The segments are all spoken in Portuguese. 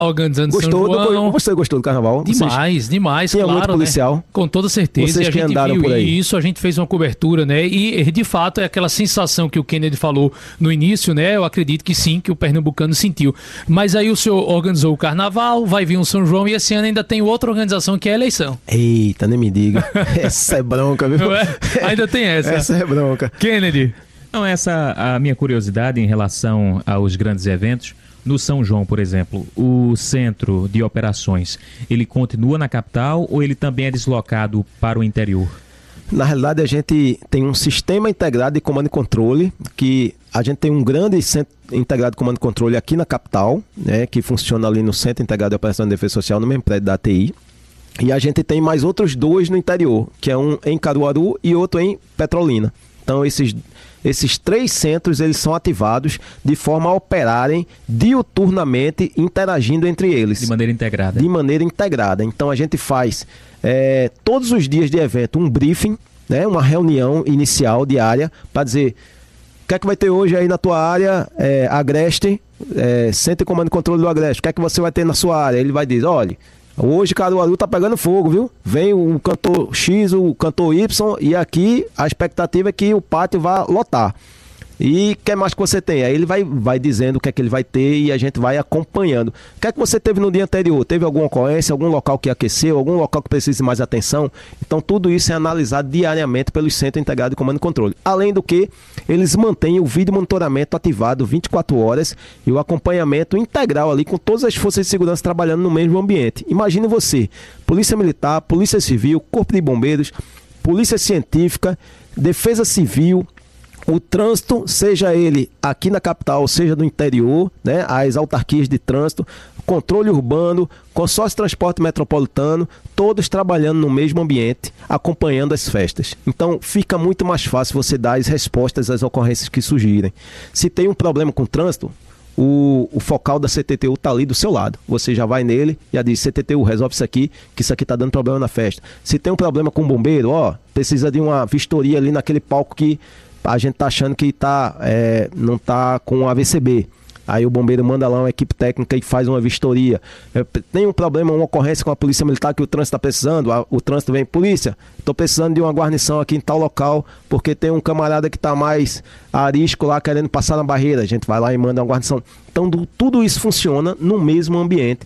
organizando São João. Você gostou do carnaval? Demais, tinha claro, muito policial? Né? Com toda certeza. Vocês e a que gente andaram viu por aí. isso, a gente fez uma cobertura, né? E de fato é aquela sensação que o Kennedy falou no início, né? Eu acredito que sim, que o pernambucano sentiu. Mas aí o senhor organizou o carnaval, vai vir um São João e esse ano ainda tem outra organização que é a eleição. Eita, nem me diga. Essa é bronca, viu? Não é? Ainda tem essa. Essa é bronca. Kennedy. Não, essa a minha curiosidade em relação aos grandes eventos. No São João, por exemplo, o centro de operações, ele continua na capital ou ele também é deslocado para o interior? Na realidade, a gente tem um sistema integrado de comando e controle, que a gente tem um grande centro integrado de comando e controle aqui na capital, né, que funciona ali no Centro Integrado de Operação de Defesa Social, no mesmo prédio da ATI. E a gente tem mais outros dois no interior, que é um em Caruaru e outro em Petrolina. Então, esses 3 centros eles são ativados de forma a operarem diuturnamente, interagindo entre eles. De maneira integrada. De maneira integrada. Então a gente faz todos os dias de evento um briefing, né, uma reunião inicial diária para dizer o que é que vai ter hoje aí na tua área, Agreste, Centro de Comando e Controle do Agreste, o que é que você vai ter na sua área? Ele vai dizer, olha, hoje Caruaru tá pegando fogo, viu? Vem o cantor X, o cantor Y, e aqui a expectativa é que o pátio vá lotar. E o que mais que você tem? Aí ele vai dizendo o que é que ele vai ter e a gente vai acompanhando. O que é que você teve no dia anterior? Teve alguma ocorrência, algum local que aqueceu, algum local que precisa de mais atenção? Então tudo isso é analisado diariamente pelo Centro Integrado de Comando e Controle. Além do que, eles mantêm o vídeo monitoramento ativado 24 horas e o acompanhamento integral ali com todas as forças de segurança trabalhando no mesmo ambiente. Imagine você, Polícia Militar, Polícia Civil, Corpo de Bombeiros, Polícia Científica, Defesa Civil, o trânsito, seja ele aqui na capital, seja no interior, né, as autarquias de trânsito, controle urbano, consórcio de transporte metropolitano, todos trabalhando no mesmo ambiente, acompanhando as festas. Então, fica muito mais fácil você dar as respostas às ocorrências que surgirem. Se tem um problema com o trânsito, o focal da CTTU está ali do seu lado. Você já vai nele, já diz, CTTU, resolve isso aqui, que isso aqui está dando problema na festa. Se tem um problema com o bombeiro, precisa de uma vistoria ali naquele palco que a gente tá achando que não tá com AVCB. Aí o bombeiro manda lá uma equipe técnica e faz uma vistoria. Tem um problema, uma ocorrência com a polícia militar que o trânsito está precisando, o trânsito vem, polícia, estou precisando de uma guarnição aqui em tal local, porque tem um camarada que está mais arisco lá querendo passar na barreira. A gente vai lá e manda uma guarnição. Então tudo isso funciona no mesmo ambiente.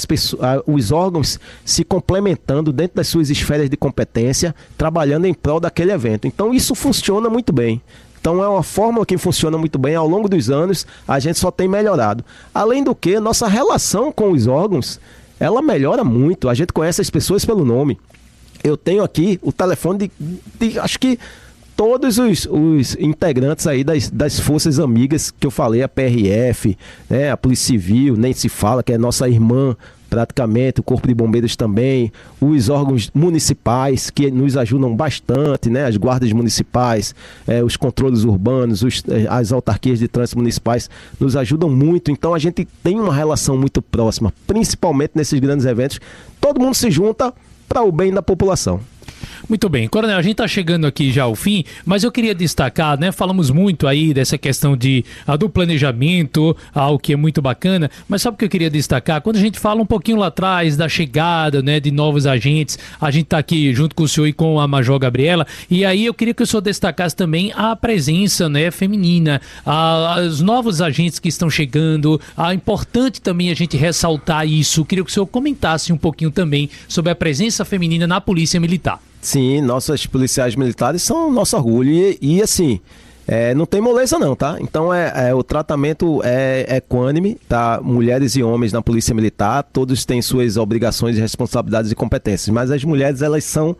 Os órgãos se complementando dentro das suas esferas de competência, trabalhando em prol daquele evento. Então isso funciona muito bem. Então é uma fórmula que funciona muito bem. Ao longo dos anos, a gente só tem melhorado. Além do que, nossa relação com os órgãos, ela melhora muito. A gente conhece as pessoas pelo nome. Eu tenho aqui o telefone de acho que todos os integrantes aí das forças amigas que eu falei, a PRF, né, a Polícia Civil, nem se fala, que é nossa irmã praticamente, o Corpo de Bombeiros também, os órgãos municipais que nos ajudam bastante, né? As guardas municipais, os controles urbanos, as autarquias de trânsito municipais nos ajudam muito. Então a gente tem uma relação muito próxima, principalmente nesses grandes eventos. Todo mundo se junta para o bem da população. Muito bem, Coronel, a gente está chegando aqui já ao fim, mas eu queria destacar, né, falamos muito aí dessa questão do planejamento, algo que é muito bacana, mas sabe o que eu queria destacar? Quando a gente fala um pouquinho lá atrás da chegada, né, de novos agentes, a gente está aqui junto com o senhor e com a Major Gabriela, e aí eu queria que o senhor destacasse também a presença, né, feminina, os novos agentes que estão chegando, é importante também a gente ressaltar isso. Eu queria que o senhor comentasse um pouquinho também sobre a presença feminina na Polícia Militar. Sim, nossos policiais militares são nosso orgulho e assim, não tem moleza não, tá? Então o tratamento é equânime, tá? Mulheres e homens na Polícia Militar, todos têm suas obrigações, responsabilidades e competências, mas as mulheres elas são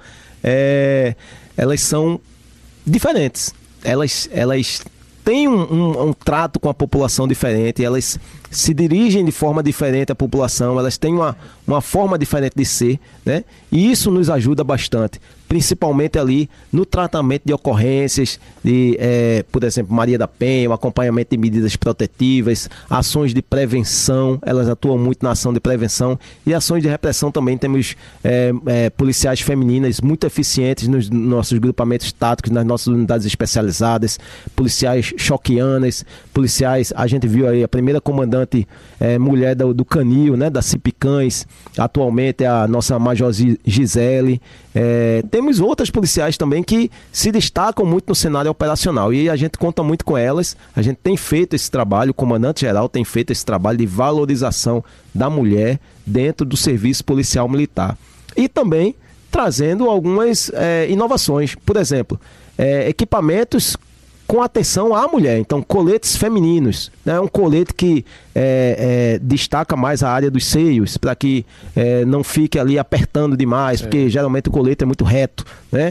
diferentes, elas têm um trato com a população diferente, elas se dirigem de forma diferente à população, elas têm uma forma diferente de ser, né? E isso nos ajuda bastante. principalmente ali no tratamento de ocorrências, por exemplo, Maria da Penha, o acompanhamento de medidas protetivas, ações de prevenção, elas atuam muito na ação de prevenção, e ações de repressão também. Temos policiais femininas muito eficientes nos nossos grupamentos táticos, nas nossas unidades especializadas, policiais choquianas, policiais, a gente viu aí a primeira comandante mulher do Canil, né, da Cipicães, atualmente é a nossa Major Gisele. Temos outras policiais também que se destacam muito no cenário operacional, e a gente conta muito com elas. A gente tem feito esse trabalho, o comandante-geral tem feito esse trabalho de valorização da mulher dentro do serviço policial militar. E também trazendo algumas inovações, por exemplo, equipamentos com atenção à mulher. Então, coletes femininos, né? Um colete que destaca mais a área dos seios, para que não fique ali apertando demais, porque geralmente o colete é muito reto, né?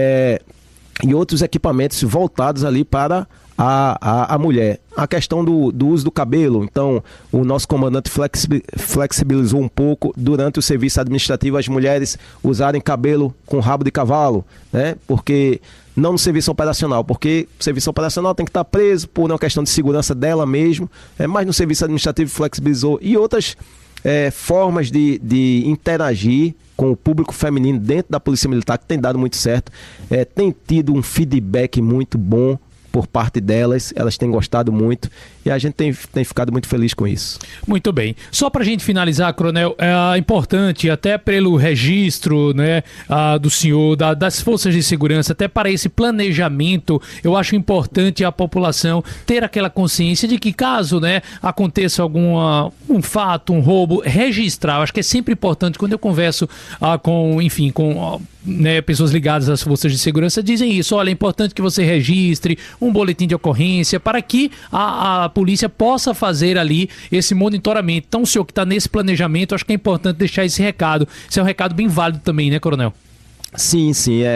E outros equipamentos voltados ali para a mulher. A questão do uso do cabelo, então o nosso comandante flexibilizou um pouco durante o serviço administrativo as mulheres usarem cabelo com rabo de cavalo, né? Porque não no serviço operacional, porque o serviço operacional tem que estar preso por uma questão de segurança dela mesmo, mas no serviço administrativo flexibilizou, e outras formas de interagir com o público feminino dentro da Polícia Militar, que tem dado muito certo, tem tido um feedback muito bom por parte delas, elas têm gostado muito, e a gente tem ficado muito feliz com isso. Muito bem. Só para a gente finalizar, Coronel, é importante, até pelo registro, né, do senhor, das forças de segurança, até para esse planejamento, eu acho importante a população ter aquela consciência de que caso, né, aconteça um fato, um roubo, registrar. Eu acho que é sempre importante, quando eu converso com pessoas ligadas às forças de segurança, dizem isso: olha, é importante que você registre um boletim de ocorrência para que a polícia possa fazer ali esse monitoramento. Então, o senhor que está nesse planejamento, acho que é importante deixar esse recado. Esse é um recado bem válido também, né, Coronel? Sim.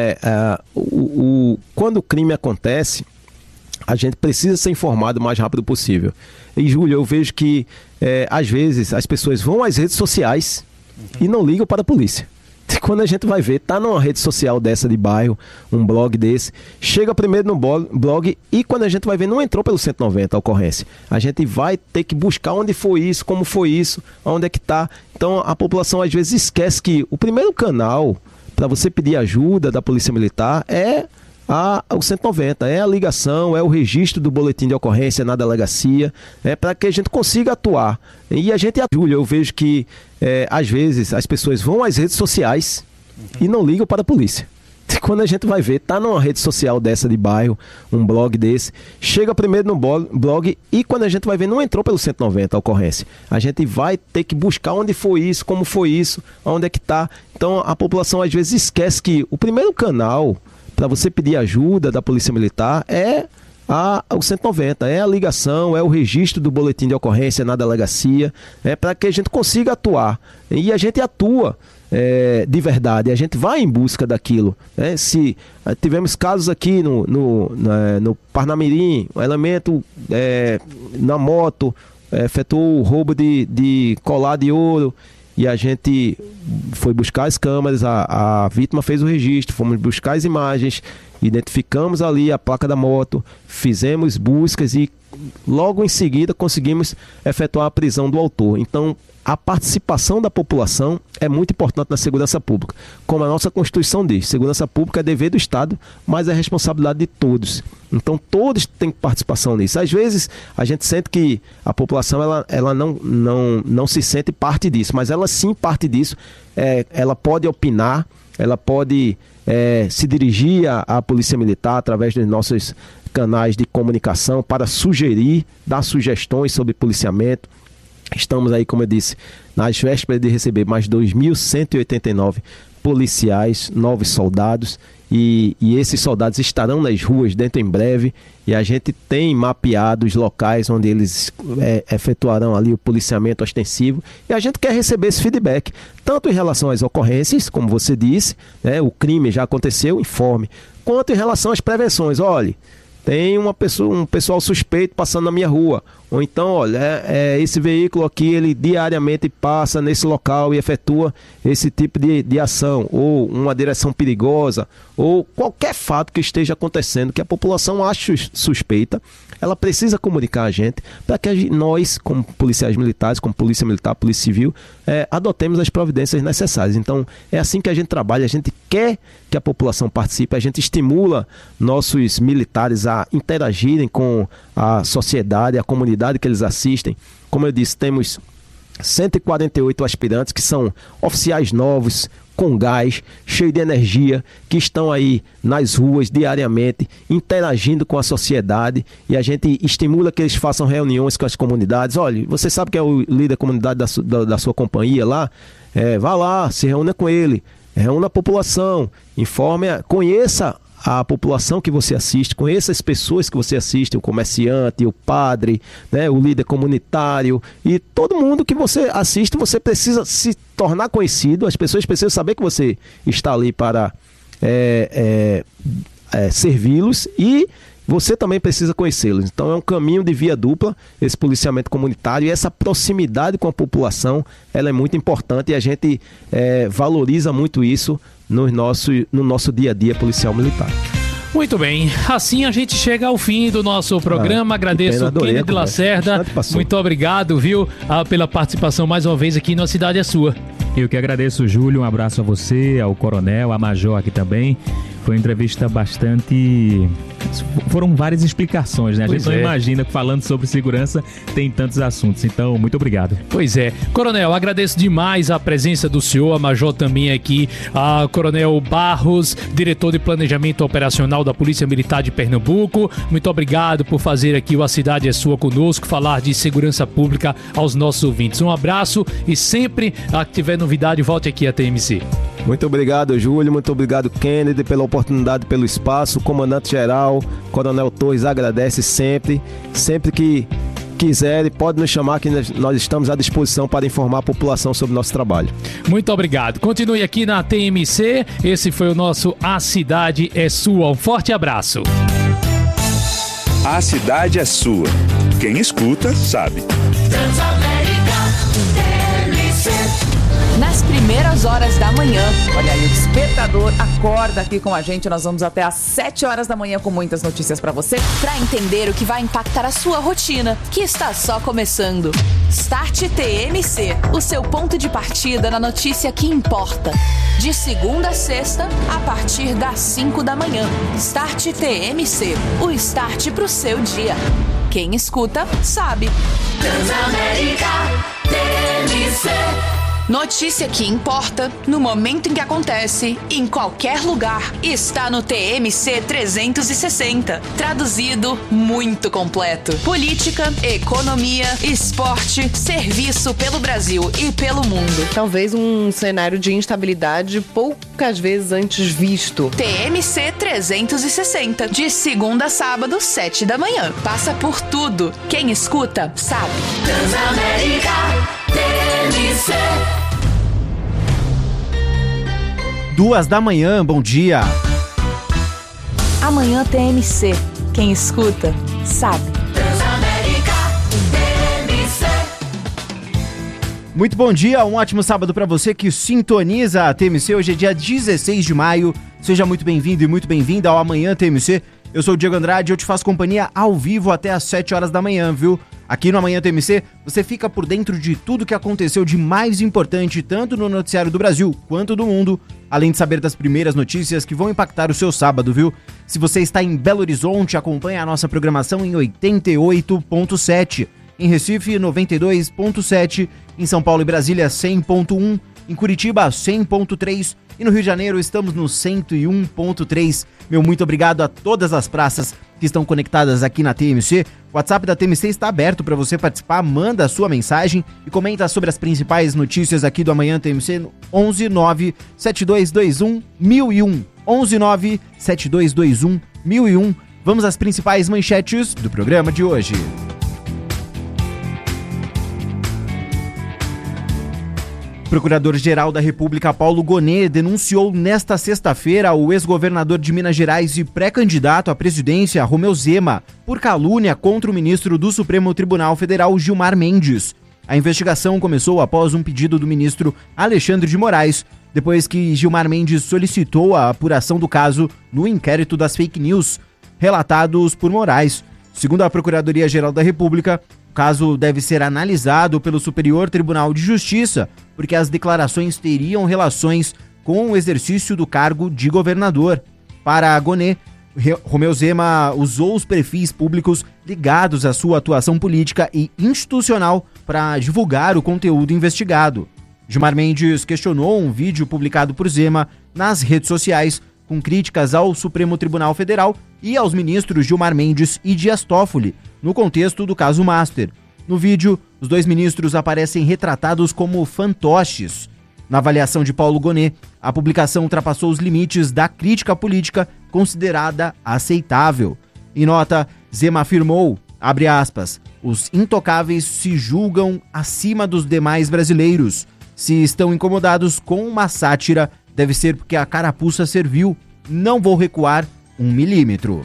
Quando o crime acontece, a gente precisa ser informado o mais rápido possível. E, Júlio, eu vejo que, às vezes, as pessoas vão às redes sociais e não ligam para a polícia. Quando a gente vai ver, tá numa rede social dessa de bairro, um blog desse, chega primeiro no blog, e quando a gente vai ver, não entrou pelo 190 a ocorrência. A gente vai ter que buscar onde foi isso, como foi isso, onde é que tá. Então a população às vezes esquece que o primeiro canal para você pedir ajuda da Polícia Militar é o 190, é a ligação, é o registro do boletim de ocorrência na delegacia, para que a gente consiga atuar. E a gente, Júlio, eu vejo que às vezes as pessoas vão às redes sociais e não ligam para a polícia. Quando a gente vai ver, tá numa rede social dessa de bairro, um blog desse, chega primeiro no blog, e quando a gente vai ver, não entrou pelo 190 a ocorrência. A gente vai ter que buscar onde foi isso, como foi isso, onde é que tá. Então a população às vezes esquece que o primeiro canal para você pedir ajuda da Polícia Militar é o 190, é a ligação, é o registro do boletim de ocorrência na delegacia, para que a gente consiga atuar. E a gente atua de verdade, a gente vai em busca daquilo. Se tivemos casos aqui no Parnamirim, um elemento na moto efetuou o roubo de colar de ouro, e a gente foi buscar as câmeras, a vítima fez o registro, fomos buscar as imagens, identificamos ali a placa da moto, fizemos buscas e logo em seguida conseguimos efetuar a prisão do autor. Então, a participação da população é muito importante na segurança pública. Como a nossa Constituição diz, segurança pública é dever do Estado, mas é responsabilidade de todos. Então todos têm participação nisso. Às vezes a gente sente que a população ela não se sente parte disso, mas ela sim parte disso. Ela pode opinar, ela pode se dirigir à Polícia Militar através dos nossos canais de comunicação para sugerir, dar sugestões sobre policiamento. Estamos aí, como eu disse, nas vésperas de receber mais 2.189 policiais, novos soldados, e esses soldados estarão nas ruas dentro em breve, e a gente tem mapeado os locais onde eles efetuarão ali o policiamento ostensivo, e a gente quer receber esse feedback, tanto em relação às ocorrências, como você disse, o crime já aconteceu, informe, quanto em relação às prevenções. Olhe, tem um pessoal suspeito passando na minha rua. Ou então, olha, esse veículo aqui, ele diariamente passa nesse local e efetua esse tipo de ação, ou uma direção perigosa, ou qualquer fato que esteja acontecendo, que a população ache suspeita, ela precisa comunicar a gente para que nós, como policiais militares, como Polícia Militar, Polícia Civil, adotemos as providências necessárias. Então, é assim que a gente trabalha, a gente quer que a população participe, a gente estimula nossos militares a interagirem com a sociedade, a comunidade que eles assistem. Como eu disse, temos 148 aspirantes que são oficiais novos, com gás, cheios de energia, que estão aí nas ruas diariamente, interagindo com a sociedade, e a gente estimula que eles façam reuniões com as comunidades. Olha, você sabe que é o líder da comunidade da sua companhia lá? Vá lá, se reúna com ele, reúna a população, informe, conheça a população que você assiste, conheça as pessoas que você assiste, o comerciante, o padre, né, o líder comunitário, e todo mundo que você assiste, você precisa se tornar conhecido, as pessoas precisam saber que você está ali para servi-los, e você também precisa conhecê-los. Então é um caminho de via dupla, esse policiamento comunitário, e essa proximidade com a população, ela é muito importante, e a gente valoriza muito isso no nosso dia a dia policial militar. Muito bem, assim a gente chega ao fim do nosso programa. Agradeço o Kennedy Lacerda, muito obrigado, viu, pela participação mais uma vez aqui no A Cidade é Sua. Eu que agradeço, Júlio, um abraço a você, ao coronel, a major aqui também. Foi uma entrevista bastante... Foram várias explicações, né? A gente não imagina que falando sobre segurança tem tantos assuntos. Então, muito obrigado. Pois é. Coronel, agradeço demais a presença do senhor, a major também aqui, a Coronel Barros, diretor de Planejamento Operacional da Polícia Militar de Pernambuco. Muito obrigado por fazer aqui o A Cidade é Sua conosco, falar de segurança pública aos nossos ouvintes. Um abraço e sempre que tiver novidade, volte aqui à TMC. Muito obrigado, Júlio. Muito obrigado, Kennedy, pela oportunidade, pelo espaço. O comandante-geral, Coronel Torres, agradece sempre. Sempre que quiser, pode nos chamar, que nós estamos à disposição para informar a população sobre o nosso trabalho. Muito obrigado. Continue aqui na TMC. Esse foi o nosso A Cidade é Sua. Um forte abraço. A Cidade é Sua. Quem escuta, sabe. Nas primeiras horas da manhã. Olha aí, o despertador acorda aqui com a gente. Nós vamos até às 7 horas da manhã com muitas notícias pra você, pra entender o que vai impactar a sua rotina, que está só começando. Start TMC, o seu ponto de partida na notícia que importa. De segunda a sexta, a partir das 5 da manhã. Start TMC, o start pro seu dia. Quem escuta, sabe. Transamérica TMC. Notícia que importa, no momento em que acontece, em qualquer lugar, está no TMC 360. Traduzido, muito completo. Política, economia, esporte, serviço pelo Brasil e pelo mundo. Talvez um cenário de instabilidade poucas vezes antes visto. TMC 360, de segunda a sábado, 7 da manhã. Passa por tudo. Quem escuta, sabe. Transamérica TMC. 2 da manhã, bom dia. Amanhã TMC. Quem escuta, sabe. Transamérica TMC. Muito bom dia, um ótimo sábado para você que sintoniza a TMC. Hoje é dia 16 de maio. Seja muito bem-vindo e muito bem-vinda ao Amanhã TMC. Eu sou o Diego Andrade e eu te faço companhia ao vivo até às 7 horas da manhã, viu? Aqui no Amanhã TMC, você fica por dentro de tudo que aconteceu de mais importante, tanto no noticiário do Brasil quanto do mundo, além de saber das primeiras notícias que vão impactar o seu sábado, viu? Se você está em Belo Horizonte, acompanhe a nossa programação em 88.7, em Recife 92.7, em São Paulo e Brasília 100.1, em Curitiba 100.3 e no Rio de Janeiro estamos no 101.3. Meu muito obrigado a todas as praças que estão conectadas aqui na TMC. O WhatsApp da TMC está aberto para você participar, manda a sua mensagem e comenta sobre as principais notícias aqui do Amanhã TMC no 119 7221 1001. 119 7221 1001. Vamos às principais manchetes do programa de hoje. Procurador-Geral da República Paulo Gonet denunciou nesta sexta-feira o ex-governador de Minas Gerais e pré-candidato à presidência, Romeu Zema, por calúnia contra o ministro do Supremo Tribunal Federal, Gilmar Mendes. A investigação começou após um pedido do ministro Alexandre de Moraes, depois que Gilmar Mendes solicitou a apuração do caso no inquérito das fake news relatados por Moraes. Segundo a Procuradoria-Geral da República, o caso deve ser analisado pelo Superior Tribunal de Justiça, porque as declarações teriam relações com o exercício do cargo de governador. Para a Gonet, Romeu Zema usou os perfis públicos ligados à sua atuação política e institucional para divulgar o conteúdo investigado. Gilmar Mendes questionou um vídeo publicado por Zema nas redes sociais com críticas ao Supremo Tribunal Federal e aos ministros Gilmar Mendes e Dias Toffoli, no contexto do caso Master. No vídeo, os dois ministros aparecem retratados como fantoches. Na avaliação de Paulo Gonet, a publicação ultrapassou os limites da crítica política considerada aceitável. Em nota, Zema afirmou, abre aspas, os intocáveis se julgam acima dos demais brasileiros. Se estão incomodados com uma sátira, deve ser porque a carapuça serviu. Não vou recuar 1 milímetro.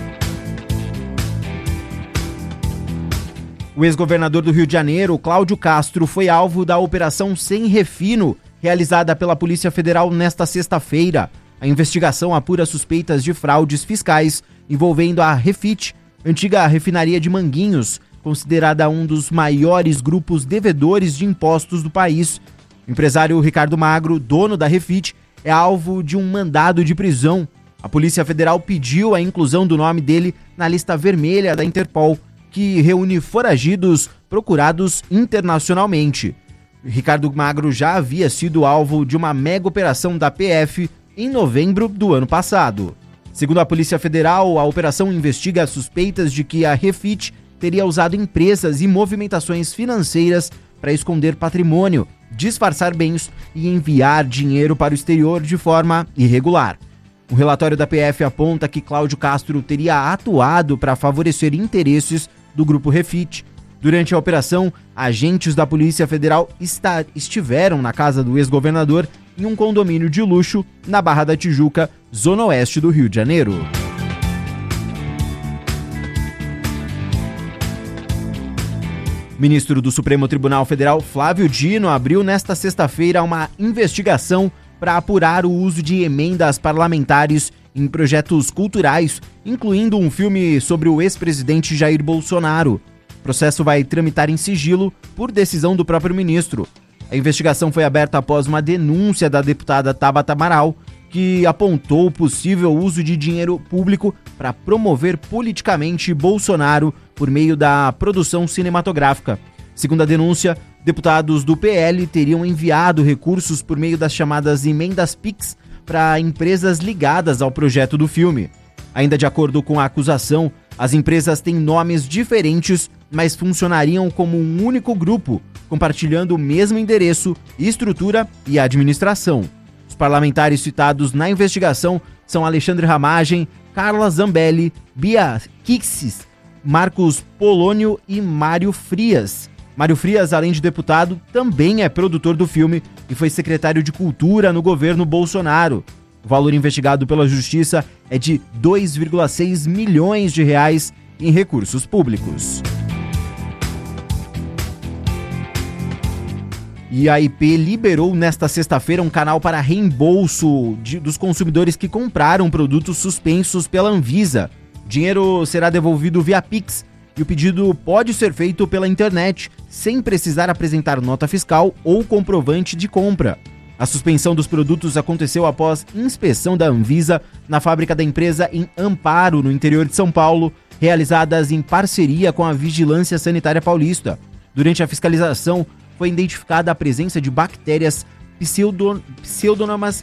O ex-governador do Rio de Janeiro, Cláudio Castro, foi alvo da Operação Sem Refino, realizada pela Polícia Federal nesta sexta-feira. A investigação apura suspeitas de fraudes fiscais envolvendo a Refit, antiga refinaria de Manguinhos, considerada um dos maiores grupos devedores de impostos do país. O empresário Ricardo Magro, dono da Refit, é alvo de um mandado de prisão. A Polícia Federal pediu a inclusão do nome dele na lista vermelha da Interpol, que reúne foragidos procurados internacionalmente. Ricardo Magro já havia sido alvo de uma mega operação da PF em novembro do ano passado. Segundo a Polícia Federal, a operação investiga suspeitas de que a Refit teria usado empresas e movimentações financeiras para esconder patrimônio, disfarçar bens e enviar dinheiro para o exterior de forma irregular. O relatório da PF aponta que Cláudio Castro teria atuado para favorecer interesses do grupo Refit. Durante a operação, agentes da Polícia Federal estiveram na casa do ex-governador em um condomínio de luxo na Barra da Tijuca, zona oeste do Rio de Janeiro. Ministro do Supremo Tribunal Federal, Flávio Dino, abriu nesta sexta-feira uma investigação para apurar o uso de emendas parlamentares em projetos culturais, incluindo um filme sobre o ex-presidente Jair Bolsonaro. O processo vai tramitar em sigilo por decisão do próprio ministro. A investigação foi aberta após uma denúncia da deputada Tabata Amaral, que apontou o possível uso de dinheiro público para promover politicamente Bolsonaro por meio da produção cinematográfica. Segundo a denúncia, deputados do PL teriam enviado recursos por meio das chamadas emendas PIX para empresas ligadas ao projeto do filme. Ainda de acordo com a acusação, as empresas têm nomes diferentes, mas funcionariam como um único grupo, compartilhando o mesmo endereço, estrutura e administração. Os parlamentares citados na investigação são Alexandre Ramagem, Carla Zambelli, Bia Kixis, Marcos Polônio e Mário Frias. Mário Frias, além de deputado, também é produtor do filme e foi secretário de Cultura no governo Bolsonaro. O valor investigado pela Justiça é de 2,6 milhões de reais em recursos públicos. E a IP liberou nesta sexta-feira um canal para reembolso dos consumidores que compraram produtos suspensos pela Anvisa. O dinheiro será devolvido via Pix e o pedido pode ser feito pela internet, sem precisar apresentar nota fiscal ou comprovante de compra. A suspensão dos produtos aconteceu após inspeção da Anvisa na fábrica da empresa em Amparo, no interior de São Paulo, realizadas em parceria com a Vigilância Sanitária Paulista. Durante a fiscalização, foi identificada a presença de bactérias Pseudomonas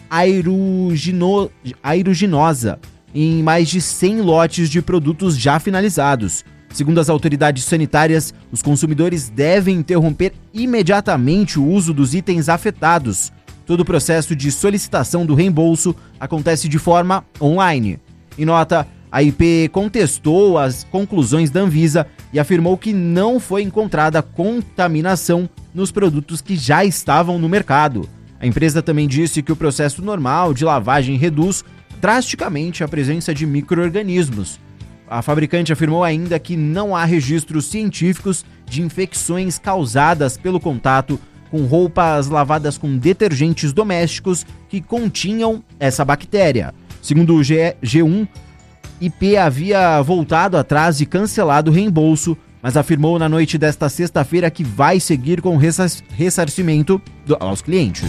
aeruginosa em mais de 100 lotes de produtos já finalizados. Segundo as autoridades sanitárias, os consumidores devem interromper imediatamente o uso dos itens afetados. Todo o processo de solicitação do reembolso acontece de forma online. Em nota, A IP contestou as conclusões da Anvisa e afirmou que não foi encontrada contaminação nos produtos que já estavam no mercado. A empresa também disse que o processo normal de lavagem reduz drasticamente a presença de micro-organismos. A fabricante afirmou ainda que não há registros científicos de infecções causadas pelo contato com roupas lavadas com detergentes domésticos que continham essa bactéria. Segundo o G1, IP havia voltado atrás e cancelado o reembolso, mas afirmou na noite desta sexta-feira que vai seguir com ressarcimento aos clientes.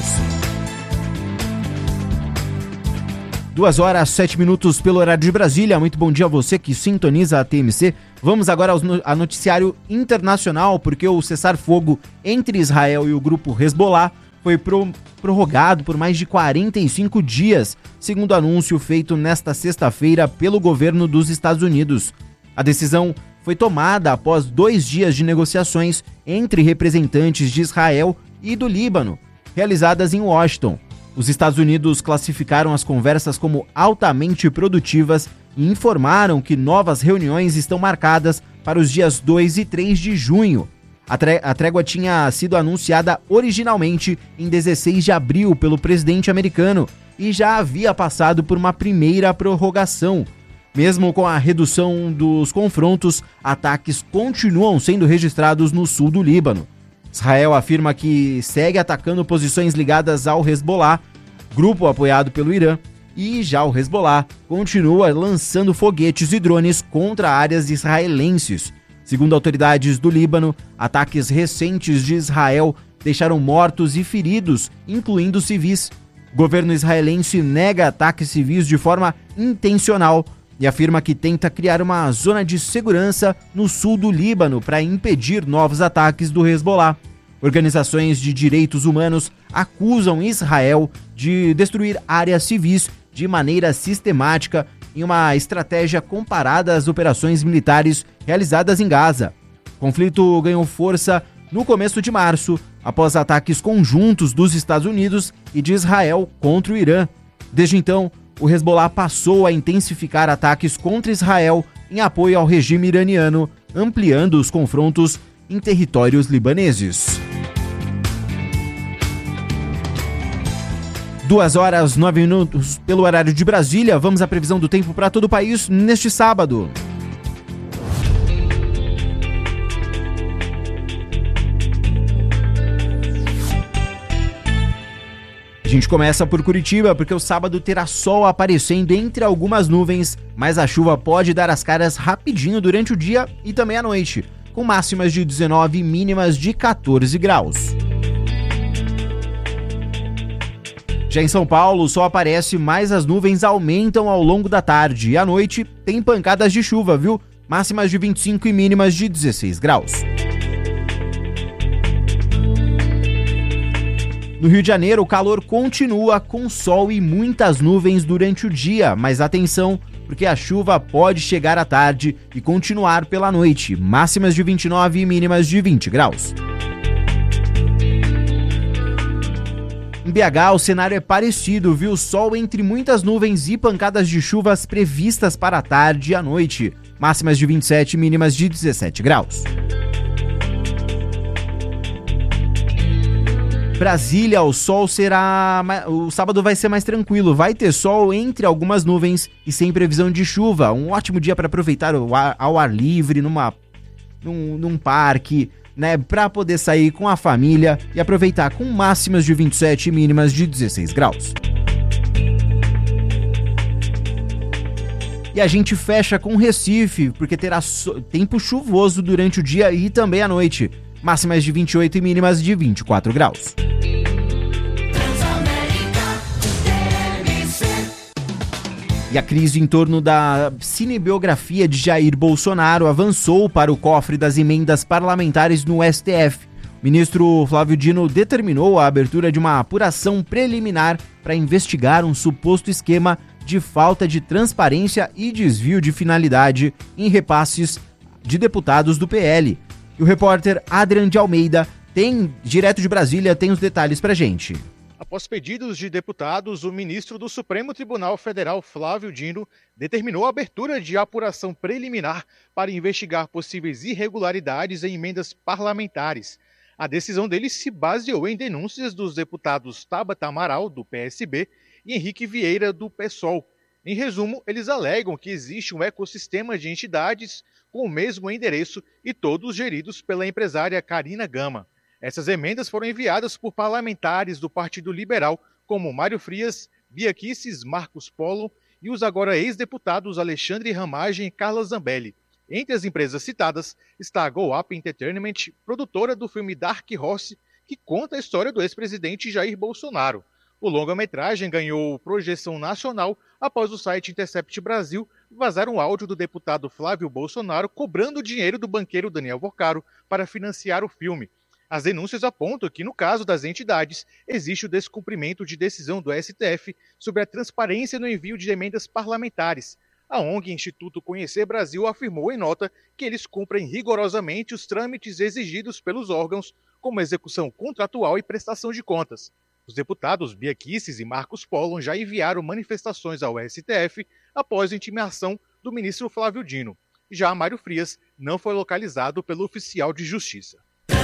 2h07 pelo horário de Brasília. Muito bom dia a você que sintoniza a TMC. Vamos agora ao noticiário internacional, porque o cessar-fogo entre Israel e o grupo Hezbollah foi prorrogado por mais de 45 dias, segundo anúncio feito nesta sexta-feira pelo governo dos Estados Unidos. A decisão foi tomada após 2 dias de negociações entre representantes de Israel e do Líbano, realizadas em Washington. Os Estados Unidos classificaram as conversas como altamente produtivas e informaram que novas reuniões estão marcadas para os dias 2 e 3 de junho. A trégua tinha sido anunciada originalmente em 16 de abril pelo presidente americano e já havia passado por uma primeira prorrogação. Mesmo com a redução dos confrontos, ataques continuam sendo registrados no sul do Líbano. Israel afirma que segue atacando posições ligadas ao Hezbollah, grupo apoiado pelo Irã, e já o Hezbollah continua lançando foguetes e drones contra áreas israelenses. Segundo autoridades do Líbano, ataques recentes de Israel deixaram mortos e feridos, incluindo civis. O governo israelense nega ataques civis de forma intencional e afirma que tenta criar uma zona de segurança no sul do Líbano para impedir novos ataques do Hezbollah. Organizações de direitos humanos acusam Israel de destruir áreas civis de maneira sistemática em uma estratégia comparada às operações militares realizadas em Gaza. O conflito ganhou força no começo de março, após ataques conjuntos dos Estados Unidos e de Israel contra o Irã. Desde então, o Hezbollah passou a intensificar ataques contra Israel em apoio ao regime iraniano, ampliando os confrontos em territórios libaneses. 2h09 pelo horário de Brasília. Vamos à previsão do tempo para todo o país neste sábado. A gente começa por Curitiba, porque o sábado terá sol aparecendo entre algumas nuvens, mas a chuva pode dar as caras rapidinho durante o dia e também à noite, com máximas de 19 e mínimas de 14 graus. Já em São Paulo, o sol aparece, mas as nuvens aumentam ao longo da tarde. E à noite tem pancadas de chuva, viu? Máximas de 25 e mínimas de 16 graus. No Rio de Janeiro, o calor continua com sol e muitas nuvens durante o dia. Mas atenção, porque a chuva pode chegar à tarde e continuar pela noite. Máximas de 29 e mínimas de 20 graus. Em BH, o cenário é parecido, viu? Sol entre muitas nuvens e pancadas de chuvas previstas para a tarde e à noite. Máximas de 27 e mínimas de 17 graus. Brasília, o sábado vai ser mais tranquilo. Vai ter sol entre algumas nuvens e sem previsão de chuva. Um ótimo dia para aproveitar ao ar livre, num parque, né, para poder sair com a família e aproveitar com máximas de 27 e mínimas de 16 graus. E a gente fecha com Recife, porque terá tempo chuvoso durante o dia e também à noite. Máximas de 28 e mínimas de 24 graus. E a crise em torno da cinebiografia de Jair Bolsonaro avançou para o cofre das emendas parlamentares no STF. O ministro Flávio Dino determinou a abertura de uma apuração preliminar para investigar um suposto esquema de falta de transparência e desvio de finalidade em repasses de deputados do PL. E o repórter Adrian de Almeida, direto de Brasília, tem os detalhes pra gente. A Após pedidos de deputados, o ministro do Supremo Tribunal Federal, Flávio Dino, determinou a abertura de apuração preliminar para investigar possíveis irregularidades em emendas parlamentares. A decisão dele se baseou em denúncias dos deputados Tabata Amaral, do PSB, e Henrique Vieira, do PSOL. Em resumo, eles alegam que existe um ecossistema de entidades com o mesmo endereço e todos geridos pela empresária Karina Gama. Essas emendas foram enviadas por parlamentares do Partido Liberal, como Mário Frias, Bia Kicis, Marcos Polo e os agora ex-deputados Alexandre Ramagem e Carla Zambelli. Entre as empresas citadas está a Go Up Entertainment, produtora do filme Dark Horse, que conta a história do ex-presidente Jair Bolsonaro. O longa-metragem ganhou projeção nacional após o site Intercept Brasil vazar um áudio do deputado Flávio Bolsonaro cobrando dinheiro do banqueiro Daniel Vorcaro para financiar o filme. As denúncias apontam que, no caso das entidades, existe o descumprimento de decisão do STF sobre a transparência no envio de emendas parlamentares. A ONG Instituto Conhecer Brasil afirmou em nota que eles cumprem rigorosamente os trâmites exigidos pelos órgãos, como execução contratual e prestação de contas. Os deputados Bia Kicis e Marcos Polo já enviaram manifestações ao STF após a intimação do ministro Flávio Dino. Já Mário Frias não foi localizado pelo oficial de justiça.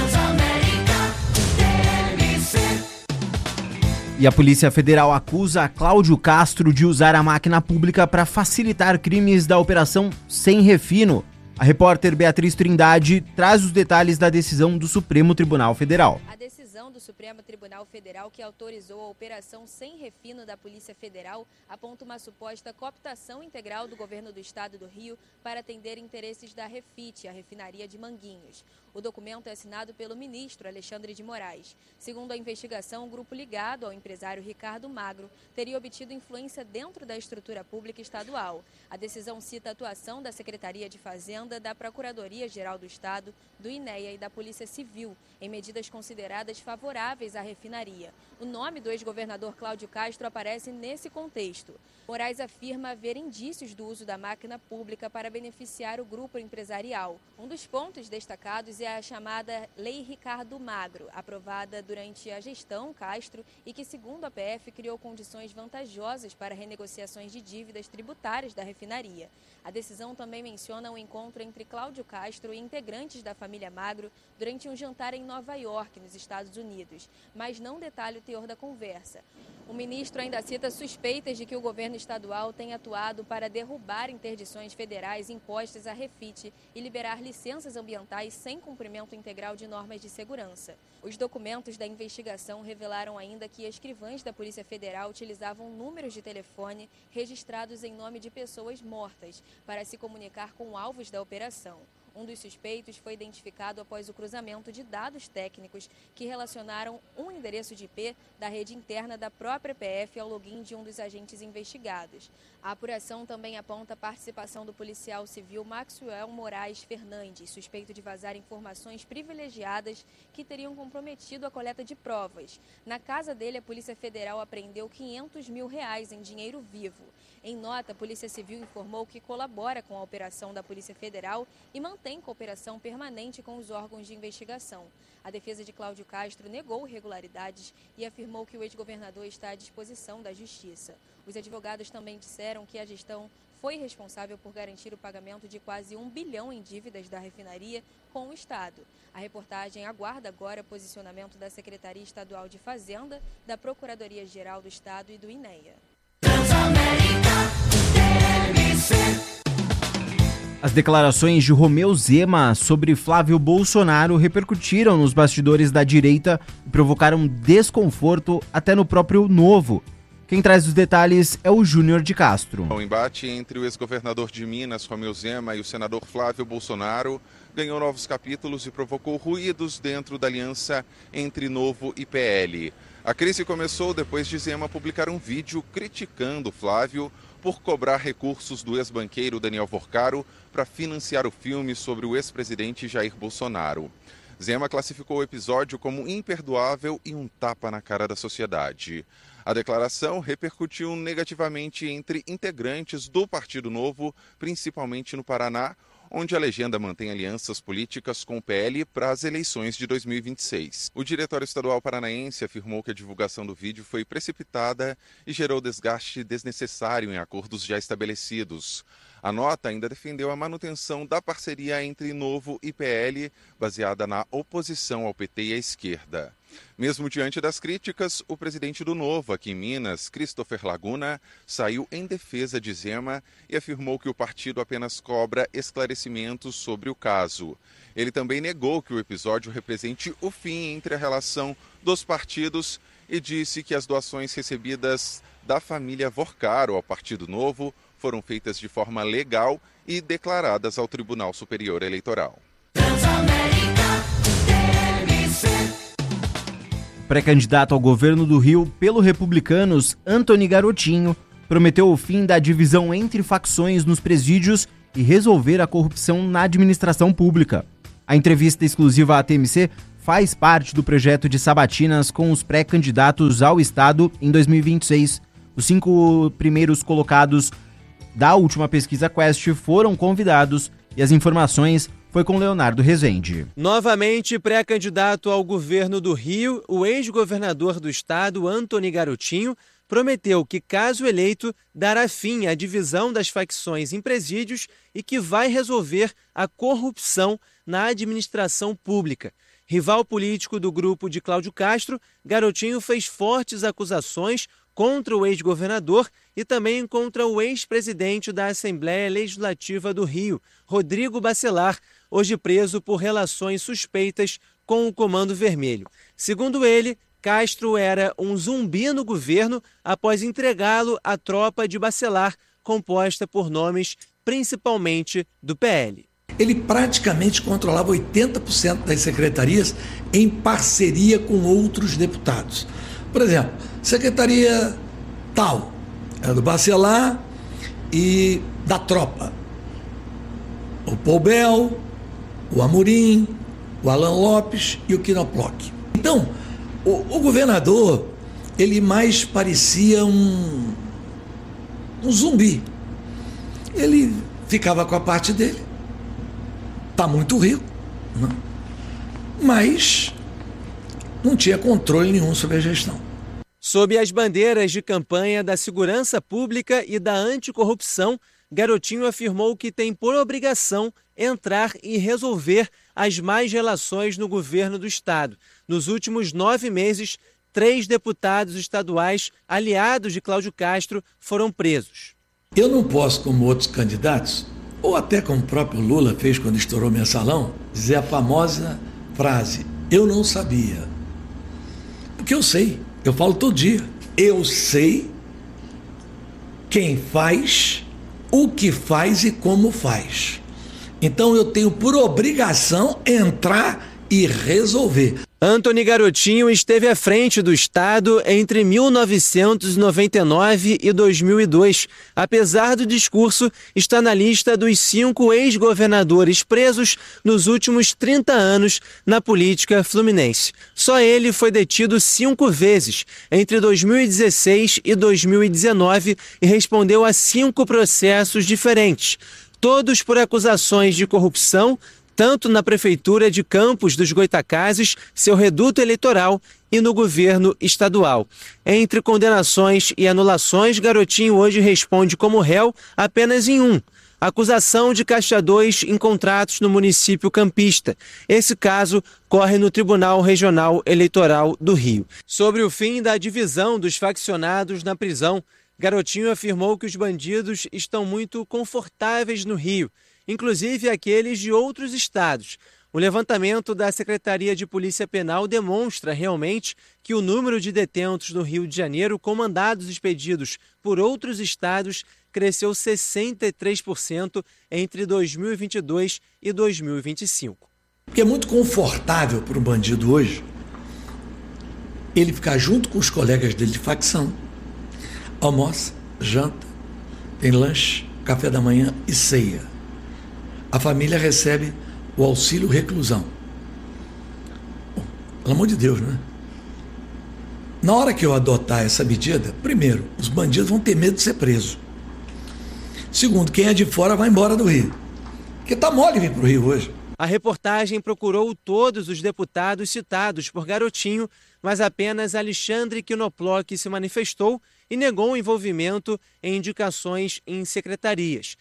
E a Polícia Federal acusa Cláudio Castro de usar a máquina pública para facilitar crimes da Operação Sem Refino. A repórter Beatriz Trindade traz os detalhes da decisão do Supremo Tribunal Federal. A decisão do Supremo Tribunal Federal que autorizou a Operação Sem Refino da Polícia Federal aponta uma suposta cooptação integral do governo do estado do Rio para atender interesses da Refit, a refinaria de Manguinhos. O documento é assinado pelo ministro Alexandre de Moraes. Segundo a investigação, o grupo ligado ao empresário Ricardo Magro teria obtido influência dentro da estrutura pública estadual. A decisão cita a atuação da Secretaria de Fazenda, da Procuradoria-Geral do Estado, do INEA e da Polícia Civil, em medidas consideradas favoráveis à refinaria. O nome do ex-governador Cláudio Castro aparece nesse contexto. Moraes afirma haver indícios do uso da máquina pública para beneficiar o grupo empresarial. Um dos pontos destacados é a chamada Lei Ricardo Magro, aprovada durante a gestão Castro e que, segundo a PF, criou condições vantajosas para renegociações de dívidas tributárias da refinaria. A decisão também menciona um encontro entre Cláudio Castro e integrantes da família Magro durante um jantar em Nova York, nos Estados Unidos, mas não detalha o teor da conversa. O ministro ainda cita suspeitas de que o governo estadual tenha atuado para derrubar interdições federais impostas à Refit e liberar licenças ambientais sem cumprimento integral de normas de segurança. Os documentos da investigação revelaram ainda que escrivães da Polícia Federal utilizavam números de telefone registrados em nome de pessoas mortas para se comunicar com alvos da operação. Um dos suspeitos foi identificado após o cruzamento de dados técnicos que relacionaram um endereço de IP da rede interna da própria PF ao login de um dos agentes investigados. A apuração também aponta a participação do policial civil Maxwell Moraes Fernandes, suspeito de vazar informações privilegiadas que teriam comprometido a coleta de provas. Na casa dele, a Polícia Federal apreendeu R$500 mil em dinheiro vivo. Em nota, a Polícia Civil informou que colabora com a operação da Polícia Federal e mantém cooperação permanente com os órgãos de investigação. A defesa de Cláudio Castro negou irregularidades e afirmou que o ex-governador está à disposição da Justiça. Os advogados também disseram que a gestão foi responsável por garantir o pagamento de quase R$1 bilhão em dívidas da refinaria com o Estado. A reportagem aguarda agora o posicionamento da Secretaria Estadual de Fazenda, da Procuradoria-Geral do Estado e do INEA. As declarações de Romeu Zema sobre Flávio Bolsonaro repercutiram nos bastidores da direita e provocaram desconforto até no próprio Novo. Quem traz os detalhes é o Júnior de Castro. O embate entre o ex-governador de Minas, Romeu Zema, e o senador Flávio Bolsonaro ganhou novos capítulos e provocou ruídos dentro da aliança entre Novo e PL. A crise começou depois de Zema publicar um vídeo criticando Flávio por cobrar recursos do ex-banqueiro Daniel Vorcaro para financiar o filme sobre o ex-presidente Jair Bolsonaro. Zema classificou o episódio como imperdoável e um tapa na cara da sociedade. A declaração repercutiu negativamente entre integrantes do Partido Novo, principalmente no Paraná, onde a legenda mantém alianças políticas com o PL para as eleições de 2026. O Diretório Estadual Paranaense afirmou que a divulgação do vídeo foi precipitada e gerou desgaste desnecessário em acordos já estabelecidos. A nota ainda defendeu a manutenção da parceria entre Novo e PL, baseada na oposição ao PT e à esquerda. Mesmo diante das críticas, o presidente do Novo, aqui em Minas, Christopher Laguna, saiu em defesa de Zema e afirmou que o partido apenas cobra esclarecimentos sobre o caso. Ele também negou que o episódio represente o fim entre a relação dos partidos e disse que as doações recebidas da família Vorcaro ao Partido Novo foram feitas de forma legal e declaradas ao Tribunal Superior Eleitoral. Pré-candidato ao governo do Rio pelo Republicanos, Antony Garotinho, prometeu o fim da divisão entre facções nos presídios e resolver a corrupção na administração pública. A entrevista exclusiva à TMC faz parte do projeto de sabatinas com os pré-candidatos ao Estado em 2026. Os 5 primeiros colocados da última pesquisa Quest foram convidados e as informações foi com Leonardo Rezende. Novamente pré-candidato ao governo do Rio, o ex-governador do estado, Antony Garotinho, prometeu que, caso eleito, dará fim à divisão das facções em presídios e que vai resolver a corrupção na administração pública. Rival político do grupo de Cláudio Castro, Garotinho fez fortes acusações contra o ex-governador e também contra o ex-presidente da Assembleia Legislativa do Rio, Rodrigo Bacelar, hoje preso por relações suspeitas com o Comando Vermelho. Segundo ele, Castro era um zumbi no governo após entregá-lo à tropa de Bacelar, composta por nomes principalmente do PL. Ele praticamente controlava 80% das secretarias em parceria com outros deputados. Por exemplo, secretaria tal, era do Bacelar e da tropa. O Poubel, o Amorim, o Alan Lopes e o Quinoploc. Então, o governador, ele mais parecia um zumbi. Ele ficava com a parte dele, está muito rico, né? Mas não tinha controle nenhum sobre a gestão. Sob as bandeiras de campanha da segurança pública e da anticorrupção, Garotinho afirmou que tem por obrigação entrar e resolver as más relações no governo do estado. Nos últimos 9 meses, 3 deputados estaduais aliados de Cláudio Castro foram presos. Eu não posso, como outros candidatos, ou até como o próprio Lula fez quando estourou mensalão, dizer a famosa frase, eu não sabia. Porque eu sei, eu falo todo dia, eu sei quem faz, o que faz e como faz. Então eu tenho por obrigação entrar e resolver. Antony Garotinho esteve à frente do estado entre 1999 e 2002. Apesar do discurso, está na lista dos 5 ex-governadores presos nos últimos 30 anos na política fluminense. Só ele foi detido 5 vezes, entre 2016 e 2019, e respondeu a 5 processos diferentes, todos por acusações de corrupção, tanto na Prefeitura de Campos dos Goitacazes, seu reduto eleitoral, e no governo estadual. Entre condenações e anulações, Garotinho hoje responde como réu apenas em um: acusação de Caixa 2 em contratos no município campista. Esse caso corre no Tribunal Regional Eleitoral do Rio. Sobre o fim da divisão dos faccionados na prisão, Garotinho afirmou que os bandidos estão muito confortáveis no Rio, inclusive aqueles de outros estados. O levantamento da Secretaria de Polícia Penal demonstra realmente que o número de detentos no Rio de Janeiro com mandados expedidos por outros estados cresceu 63% entre 2022 e 2025. Porque é muito confortável para um bandido hoje ele ficar junto com os colegas dele de facção, almoça, janta, tem lanche, café da manhã e ceia. A família recebe o auxílio reclusão. Bom, pelo amor de Deus, né? Na hora que eu adotar essa medida, primeiro, os bandidos vão ter medo de ser presos. Segundo, quem é de fora vai embora do Rio. Porque tá mole vir para o Rio hoje. A reportagem procurou todos os deputados citados por Garotinho, mas apenas Alexandre Quinoploc se manifestou e negou o envolvimento em indicações em secretarias.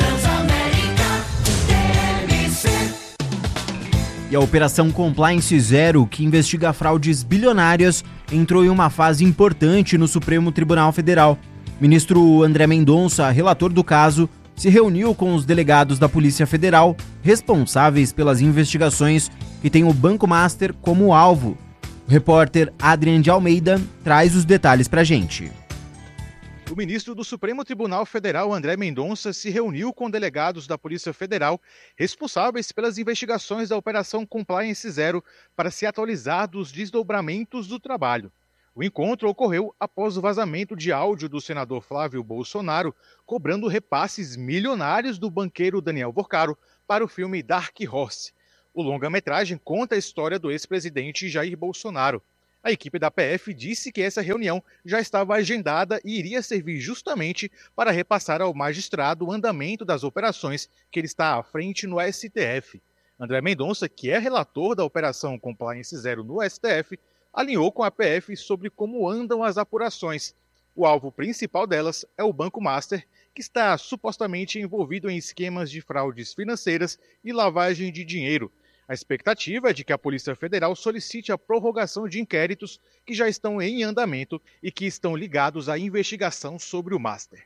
E a Operação Compliance Zero, que investiga fraudes bilionárias, entrou em uma fase importante no Supremo Tribunal Federal. Ministro André Mendonça, relator do caso, se reuniu com os delegados da Polícia Federal responsáveis pelas investigações que têm o Banco Master como alvo. O repórter Adrian de Almeida traz os detalhes pra gente. O ministro do Supremo Tribunal Federal, André Mendonça, se reuniu com delegados da Polícia Federal responsáveis pelas investigações da Operação Compliance Zero para se atualizar dos desdobramentos do trabalho. O encontro ocorreu após o vazamento de áudio do senador Flávio Bolsonaro cobrando repasses milionários do banqueiro Daniel Vorcaro para o filme Dark Horse. O longa-metragem conta a história do ex-presidente Jair Bolsonaro. A equipe da PF disse que essa reunião já estava agendada e iria servir justamente para repassar ao magistrado o andamento das operações que ele está à frente no STF. André Mendonça, que é relator da Operação Compliance Zero no STF, alinhou com a PF sobre como andam as apurações. O alvo principal delas é o Banco Master, que está supostamente envolvido em esquemas de fraudes financeiras e lavagem de dinheiro. A expectativa é de que a Polícia Federal solicite a prorrogação de inquéritos que já estão em andamento e que estão ligados à investigação sobre o Master.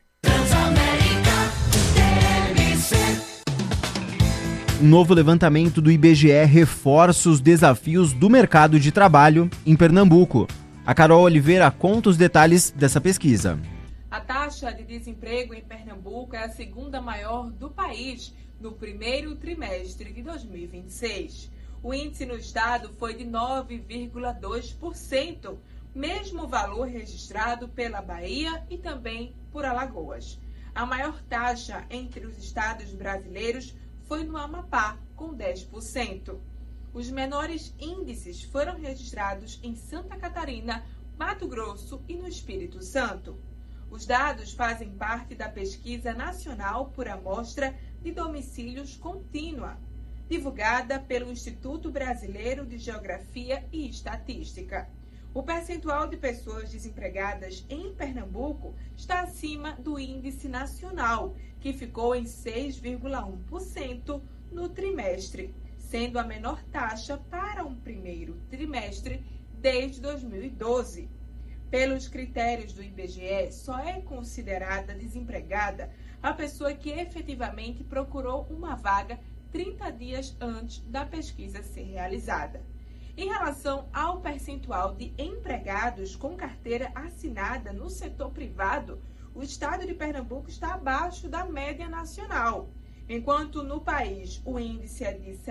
Um novo levantamento do IBGE reforça os desafios do mercado de trabalho em Pernambuco. A Carol Oliveira conta os detalhes dessa pesquisa. A taxa de desemprego em Pernambuco é a segunda maior do país no primeiro trimestre de 2026. O índice no estado foi de 9,2%, mesmo valor registrado pela Bahia e também por Alagoas. A maior taxa entre os estados brasileiros foi no Amapá, com 10%. Os menores índices foram registrados em Santa Catarina, Mato Grosso e no Espírito Santo. Os dados fazem parte da Pesquisa Nacional por Amostra de Domicílios Contínua, divulgada pelo Instituto Brasileiro de Geografia e Estatística. O percentual de pessoas desempregadas em Pernambuco está acima do índice nacional, que ficou em 6,1% no trimestre, sendo a menor taxa para um primeiro trimestre desde 2012. Pelos critérios do IBGE, só é considerada desempregada a pessoa que efetivamente procurou uma vaga 30 dias antes da pesquisa ser realizada. Em relação ao percentual de empregados com carteira assinada no setor privado, o estado de Pernambuco está abaixo da média nacional, enquanto no país o índice é de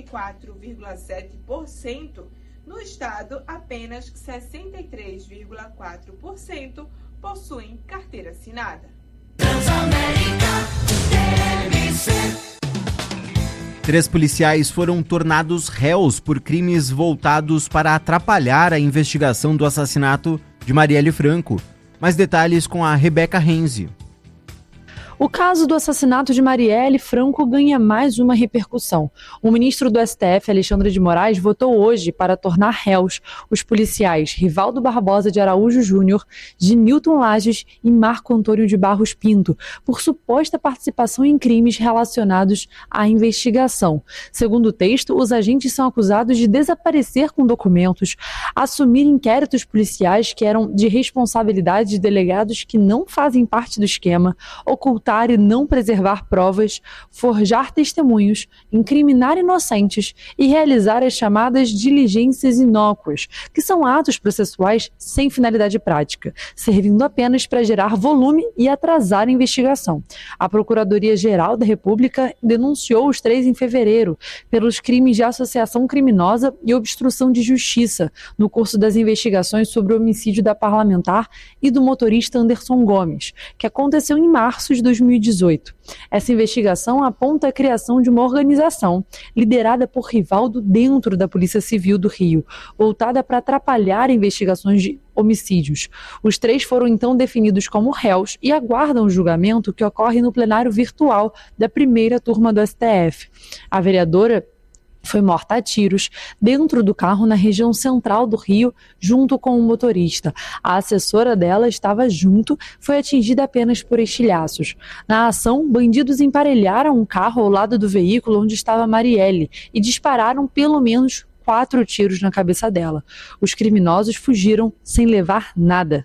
74,7%, no estado apenas 63,4% possuem carteira assinada. Três policiais foram tornados réus por crimes voltados para atrapalhar a investigação do assassinato de Marielle Franco. Mais detalhes com a Rebeca Renzi. O caso do assassinato de Marielle Franco ganha mais uma repercussão. O ministro do STF, Alexandre de Moraes, votou hoje para tornar réus os policiais Rivaldo Barbosa de Araújo Júnior, Genilton Lages e Marco Antônio de Barros Pinto, por suposta participação em crimes relacionados à investigação. Segundo o texto, os agentes são acusados de desaparecer com documentos, assumir inquéritos policiais que eram de responsabilidade de delegados que não fazem parte do esquema, ocultar e não preservar provas, forjar testemunhos, incriminar inocentes e realizar as chamadas diligências inócuas, que são atos processuais sem finalidade prática, servindo apenas para gerar volume e atrasar a investigação. A Procuradoria-Geral da República denunciou os três em fevereiro pelos crimes de associação criminosa e obstrução de justiça no curso das investigações sobre o homicídio da parlamentar e do motorista Anderson Gomes, que aconteceu em março de 2018. Essa investigação aponta a criação de uma organização liderada por Rivaldo dentro da Polícia Civil do Rio, voltada para atrapalhar investigações de homicídios. Os 3 foram então definidos como réus e aguardam o julgamento que ocorre no plenário virtual da primeira turma do STF. A vereadora foi morta a tiros dentro do carro na região central do Rio, junto com o motorista. A assessora dela estava junto, foi atingida apenas por estilhaços. Na ação, bandidos emparelharam um carro ao lado do veículo onde estava Marielle e dispararam pelo menos 4 tiros na cabeça dela. Os criminosos fugiram sem levar nada.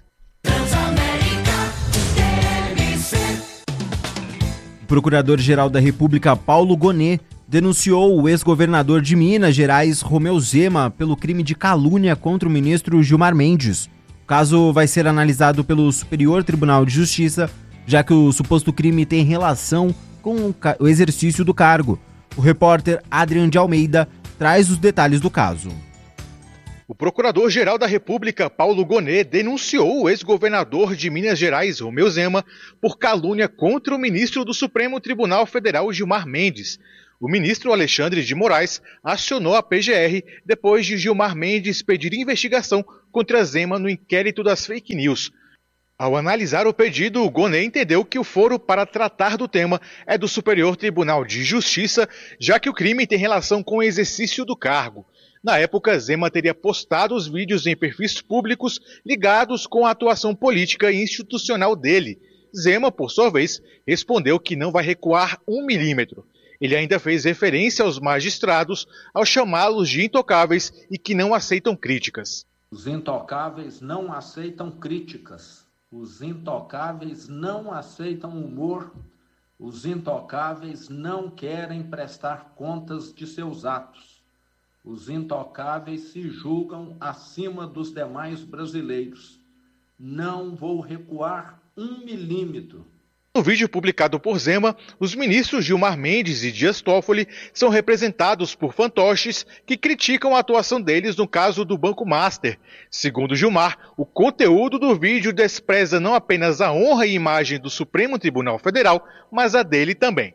O Procurador-Geral da República, Paulo Gonet, denunciou o ex-governador de Minas Gerais, Romeu Zema, pelo crime de calúnia contra o ministro Gilmar Mendes. O caso vai ser analisado pelo Superior Tribunal de Justiça, já que o suposto crime tem relação com o exercício do cargo. O repórter Adrian de Almeida traz os detalhes do caso. O Procurador-Geral da República, Paulo Gonet, denunciou o ex-governador de Minas Gerais, Romeu Zema, por calúnia contra o ministro do Supremo Tribunal Federal, Gilmar Mendes. O ministro Alexandre de Moraes acionou a PGR depois de Gilmar Mendes pedir investigação contra Zema no inquérito das fake news. Ao analisar o pedido, o Gonet entendeu que o foro para tratar do tema é do Superior Tribunal de Justiça, já que o crime tem relação com o exercício do cargo. Na época, Zema teria postado os vídeos em perfis públicos ligados com a atuação política e institucional dele. Zema, por sua vez, respondeu que não vai recuar 1 milímetro. Ele ainda fez referência aos magistrados ao chamá-los de intocáveis e que não aceitam críticas. Os intocáveis não aceitam críticas. Os intocáveis não aceitam humor. Os intocáveis não querem prestar contas de seus atos. Os intocáveis se julgam acima dos demais brasileiros. Não vou recuar 1 milímetro. No vídeo publicado por Zema, os ministros Gilmar Mendes e Dias Toffoli são representados por fantoches que criticam a atuação deles no caso do Banco Master. Segundo Gilmar, o conteúdo do vídeo despreza não apenas a honra e imagem do Supremo Tribunal Federal, mas a dele também.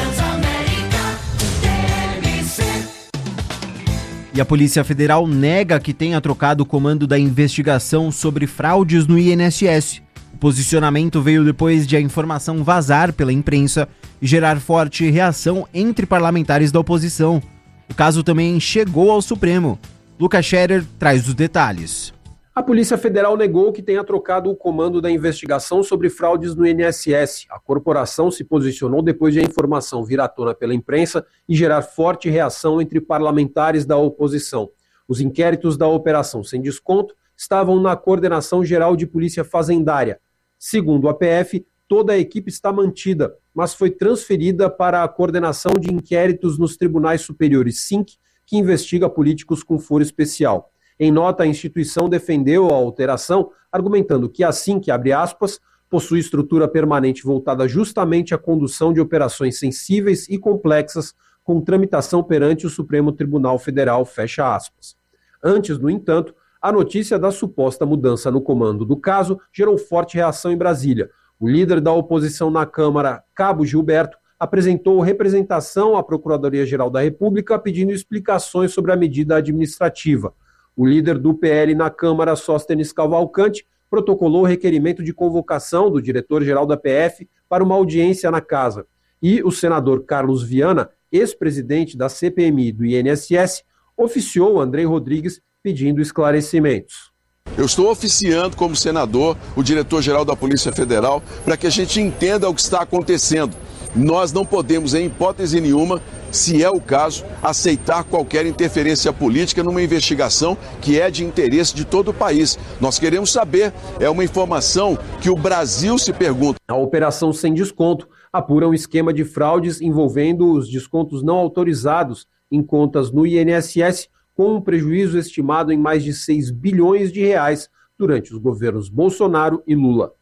E a Polícia Federal nega que tenha trocado o comando da investigação sobre fraudes no INSS. O posicionamento veio depois de a informação vazar pela imprensa e gerar forte reação entre parlamentares da oposição. O caso também chegou ao Supremo. Lucas Scherer traz os detalhes. A Polícia Federal negou que tenha trocado o comando da investigação sobre fraudes no INSS. A corporação se posicionou depois de a informação vir à tona pela imprensa e gerar forte reação entre parlamentares da oposição. Os inquéritos da Operação Sem Desconto estavam na Coordenação Geral de Polícia Fazendária. Segundo a PF, toda a equipe está mantida, mas foi transferida para a Coordenação de Inquéritos nos Tribunais Superiores SINC, que investiga políticos com foro especial. Em nota, a instituição defendeu a alteração, argumentando que a SINC, abre aspas, possui estrutura permanente voltada justamente à condução de operações sensíveis e complexas com tramitação perante o Supremo Tribunal Federal, fecha aspas. Antes, no entanto, a notícia da suposta mudança no comando do caso gerou forte reação em Brasília. O líder da oposição na Câmara, Cabo Gilberto, apresentou representação à Procuradoria-Geral da República pedindo explicações sobre a medida administrativa. O líder do PL na Câmara, Sóstenes Cavalcante, protocolou o requerimento de convocação do diretor-geral da PF para uma audiência na casa. E o senador Carlos Viana, ex-presidente da CPMI do INSS, oficiou Andrei Rodrigues pedindo esclarecimentos. Eu estou oficiando como senador o diretor-geral da Polícia Federal para que a gente entenda o que está acontecendo. Nós não podemos, em hipótese nenhuma, se é o caso, aceitar qualquer interferência política numa investigação que é de interesse de todo o país. Nós queremos saber, é uma informação que o Brasil se pergunta. A Operação Sem Desconto apura um esquema de fraudes envolvendo os descontos não autorizados em contas no INSS, com um prejuízo estimado em mais de 6 bilhões de reais durante os governos Bolsonaro e Lula.